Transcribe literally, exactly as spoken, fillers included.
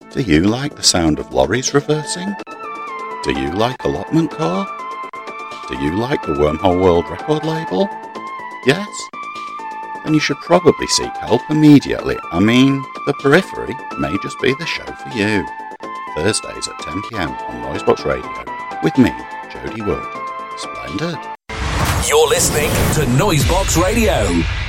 Do you like the sound of lorries reversing? Do you like Allotment Core? Do you like the Wormhole World record label? Yes? Then you should probably seek help immediately. I mean, The Periphery may just be the show for you. Thursdays at ten p m on Noisebox Radio with me, Jody Wood. Splendid. You're listening to Noisebox Radio.